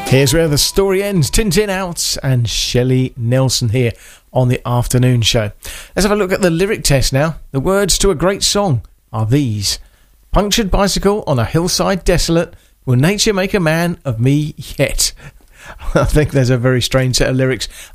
Here's where the story ends. Tintin out and Shelley Nelson here on the afternoon show. Let's have a look at the lyric test now. The words to a great song are these: punctured bicycle on a hillside desolate, will nature make a man of me yet? I think there's a very strange set of lyrics